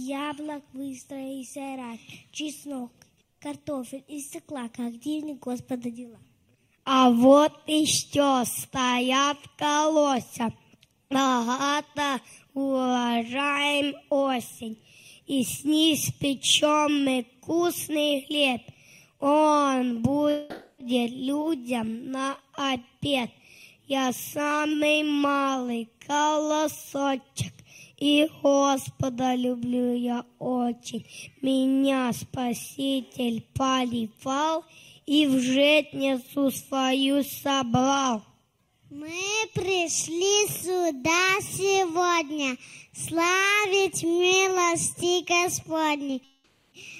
Яблок выстрои сарай, чеснок, картофель из стекла, как дивный Господа дела. А вот еще стоят колосья, богато уважаем осень, и с них спечем мы вкусный хлеб. Он будет людям на обед. Я самый малый колосочек, и Господа люблю я очень. Меня Спаситель поливал и в житницу свою собрал. Мы пришли сюда сегодня славить милости Господней.